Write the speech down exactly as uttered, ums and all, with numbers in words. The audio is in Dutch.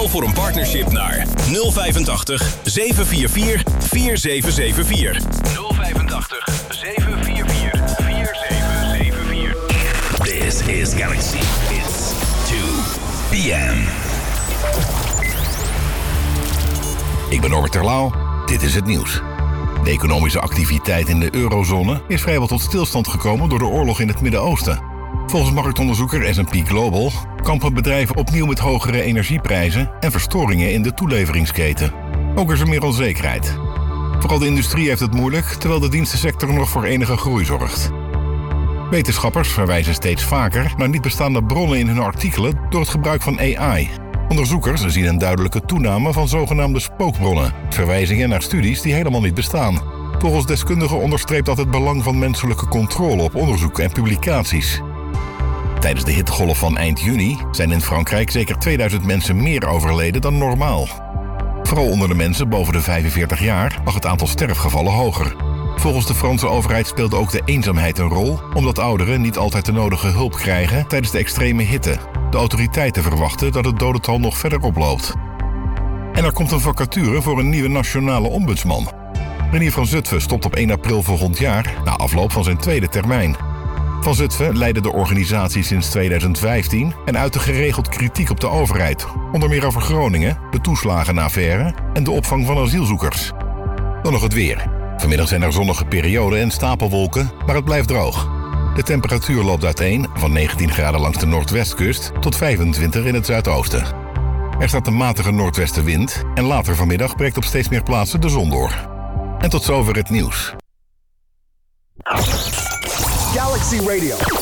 Voor een partnership naar nul vijfentachtig zeven vier vier vier zeven zeven vier. nul vijfentachtig zeven vier vier vier zeven zeven vier. This is Galaxy. It's two p.m. Ik ben Norbert Terlouw. Dit is het nieuws. De economische activiteit in de eurozone is vrijwel tot stilstand gekomen door de oorlog in het Midden-Oosten. Volgens marktonderzoeker S en P Global kampen bedrijven opnieuw met hogere energieprijzen en verstoringen in de toeleveringsketen. Ook is er meer onzekerheid. Vooral de industrie heeft het moeilijk, terwijl de dienstensector nog voor enige groei zorgt. Wetenschappers verwijzen steeds vaker naar niet bestaande bronnen in hun artikelen door het gebruik van A I. Onderzoekers zien een duidelijke toename van zogenaamde spookbronnen, verwijzingen naar studies die helemaal niet bestaan. Volgens deskundigen onderstreept dat het belang van menselijke controle op onderzoek en publicaties. Tijdens de hittegolf van eind juni zijn in Frankrijk zeker tweeduizend mensen meer overleden dan normaal. Vooral onder de mensen boven de vijfenveertig jaar lag het aantal sterfgevallen hoger. Volgens de Franse overheid speelde ook de eenzaamheid een rol, omdat ouderen niet altijd de nodige hulp krijgen tijdens de extreme hitte. De autoriteiten verwachten dat het dodental nog verder oploopt. En er komt een vacature voor een nieuwe nationale ombudsman. Renier van Zutphen stopt op één april volgend jaar, na afloop van zijn tweede termijn. Van Zutphen leidde de organisatie sinds tweeduizend vijftien en uitte geregeld kritiek op de overheid, onder meer over Groningen, de toeslagenaffaire en de opvang van asielzoekers. Dan nog het weer. Vanmiddag zijn er zonnige perioden en stapelwolken, maar het blijft droog. De temperatuur loopt uiteen van negentien graden langs de noordwestkust tot vijfentwintig in het zuidoosten. Er staat een matige noordwestenwind en later vanmiddag breekt op steeds meer plaatsen de zon door. En tot zover het nieuws. Galaxy Radio.